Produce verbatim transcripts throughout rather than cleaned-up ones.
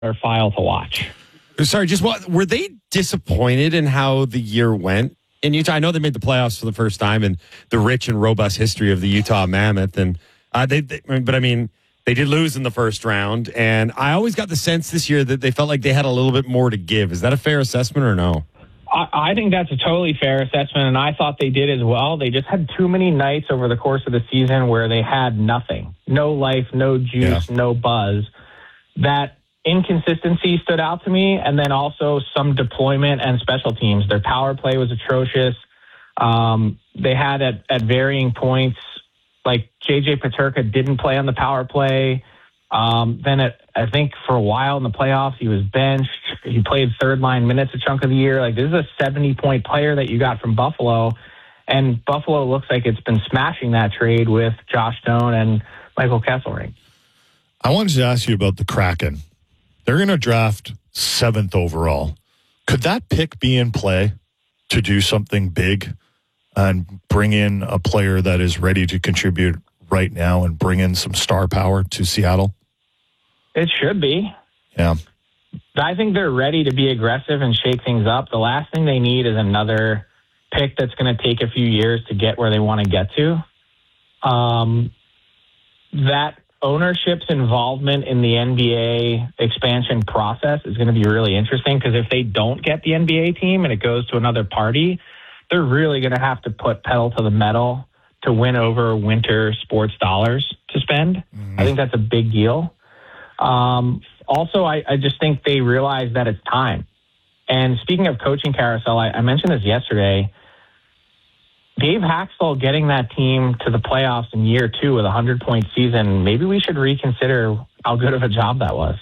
file to watch. Sorry, just what were they disappointed in how the year went in Utah? I know they made the playoffs for the first time in the rich and robust history of the Utah Mammoth, and uh, they, they. But I mean, they did lose in the first round, and I always got the sense this year that they felt like they had a little bit more to give. Is that a fair assessment or no? I, I think that's a totally fair assessment, and I thought they did as well. They just had too many nights over the course of the season where they had nothing, no life, no juice, yeah. no buzz. That inconsistency stood out to me, and then also some deployment and special teams. Their power play was atrocious. Um, they had at, at varying points, like J J Peterka didn't play on the power play. Um, then it, I think for a while in the playoffs, he was benched. He played third line minutes a chunk of the year. Like, this is a seventy-point player that you got from Buffalo, and Buffalo looks like it's been smashing that trade with Josh Stone and Michael Kesselring. I wanted to ask you about the Kraken. They're going to draft seventh overall. Could that pick be in play to do something big and bring in a player that is ready to contribute right now and bring in some star power to Seattle? It should be. Yeah. I think they're ready to be aggressive and shake things up. The last thing they need is another pick that's going to take a few years to get where they want to get to. Um, that ownership's involvement in the N B A expansion process is going to be really interesting, because if they don't get the N B A team and it goes to another party, they're really going to have to put pedal to the metal to win over winter sports dollars to spend. Mm-hmm. I think that's a big deal. Um, also, I, I just think they realize that it's time. And speaking of coaching carousel, I, I mentioned this yesterday. Dave Haxtell getting that team to the playoffs in year two with a hundred-point season, maybe we should reconsider how good of a job that was.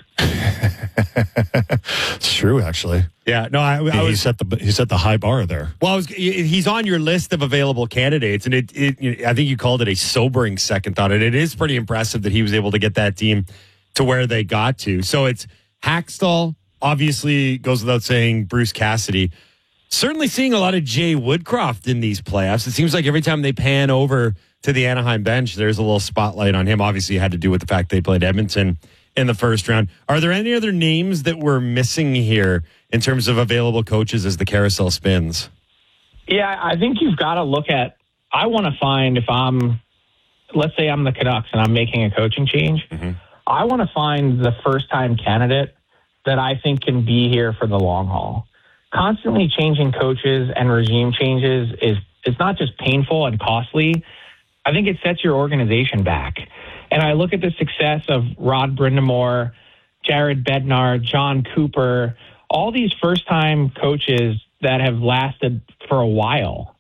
It's true, actually. Yeah, no, I, I he, was, he set the he set the high bar there. Well, I was, he's on your list of available candidates, and it, it I think you called it a sobering second thought, and it is pretty impressive that he was able to get that team to where they got to. So it's Haxtell, obviously goes without saying, Bruce Cassidy. Certainly seeing a lot of Jay Woodcroft in these playoffs. It seems like every time they pan over to the Anaheim bench, there's a little spotlight on him. Obviously, it had to do with the fact they played Edmonton in the first round. Are there any other names that we're missing here in terms of available coaches as the carousel spins? Yeah, I think you've got to look at, I want to find if I'm, let's say I'm the Canucks and I'm making a coaching change, mm-hmm. I want to find the first-time candidate that I think can be here for the long haul. Constantly changing coaches and regime changes is it's not just painful and costly. I think it sets your organization back. And I look at the success of Rod Brind'Amour, Jared Bednar, John Cooper, all these first-time coaches that have lasted for a while.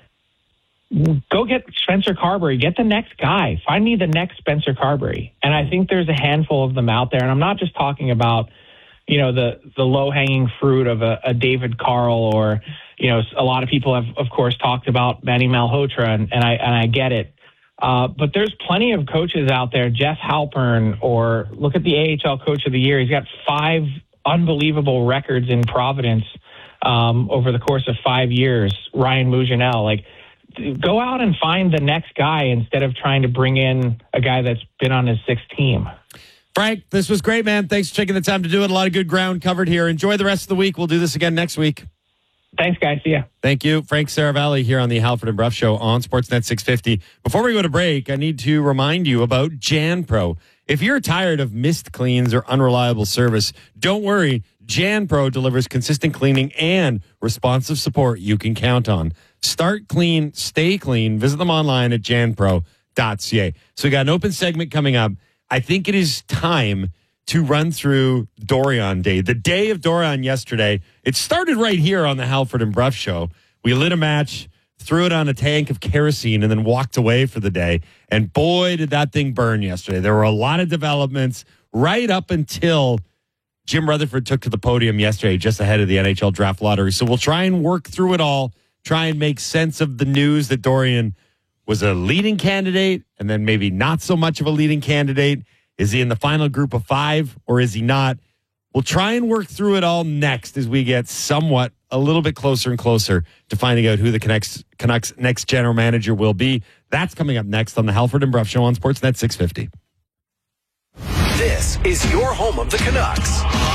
Go get Spencer Carberry. Get the next guy. Find me the next Spencer Carberry. And I think there's a handful of them out there. And I'm not just talking about, you know, the, the low-hanging fruit of a, a David Carl, or, you know, a lot of people have, of course, talked about Manny Malhotra, and, and I and I get it. Uh, but there's plenty of coaches out there, Jeff Halpern, or look at the A H L Coach of the Year. He's got five unbelievable records in Providence um, over the course of five years, Ryan Mougenel. Like, go out and find the next guy instead of trying to bring in a guy that's been on his sixth team. Frank, this was great, man. Thanks for taking the time to do it. A lot of good ground covered here. Enjoy the rest of the week. We'll do this again next week. Thanks, guys. See ya. Thank you. Frank Saravalli here on the Halford and Bruff Show on Sportsnet six fifty. Before we go to break, I need to remind you about JanPro. If you're tired of missed cleans or unreliable service, don't worry. JanPro delivers consistent cleaning and responsive support you can count on. Start clean, stay clean. Visit them online at jan pro dot c a. So we got an open segment coming up. I think it is time to run through Dorian Day. The day of Dorian yesterday, it started right here on the Halford and Bruff Show. We lit a match, threw it on a tank of kerosene, and then walked away for the day. And boy, did that thing burn yesterday. There were a lot of developments right up until Jim Rutherford took to the podium yesterday, just ahead of the N H L draft lottery. So we'll try and work through it all, try and make sense of the news that Dorian was a leading candidate and then maybe not so much of a leading candidate. Is he in the final group of five or is he not? We'll try and work through it all next as we get somewhat a little bit closer and closer to finding out who the Canucks, Canucks next general manager will be. That's coming up next on the Halford and Bruff Show on Sportsnet six fifty. This is your home of the Canucks.